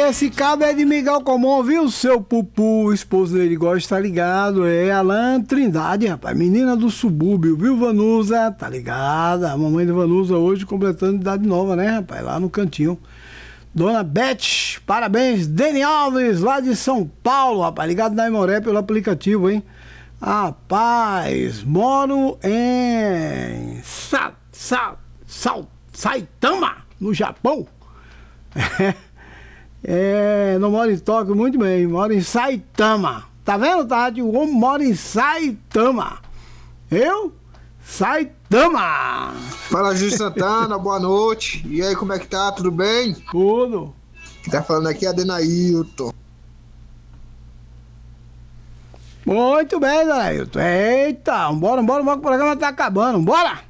esse cabo é de Miguel Comum, viu, seu Pupu? O esposo dele gosta, tá ligado? É Alan Trindade, rapaz, menina do subúrbio, viu, Vanusa? Tá ligada? A mamãe de Vanusa hoje completando idade nova, né, rapaz? Lá no cantinho. Dona Beth, parabéns. Deni Alves, lá de São Paulo, rapaz, ligado na Imoré pelo aplicativo, hein? Rapaz, moro em Saitama, no Japão. Não moro em Tóquio, muito bem, moro em Saitama. Tá vendo, Tati? O homem mora em Saitama. Eu? Saitama. Fala, Júlio Santana, boa noite. E aí, como é que tá? Tudo bem? Tudo. Quem tá falando aqui é Adenailton. Muito bem, Danailton. Eita, bora, o programa tá acabando. Bora!